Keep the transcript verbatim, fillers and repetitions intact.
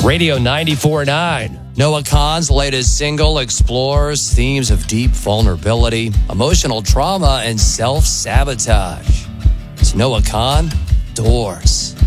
Radio ninety-four point nine. Noah Kahan's latest single explores themes of deep vulnerability, emotional trauma, and self-sabotage. It's Noah Kahan, Doors.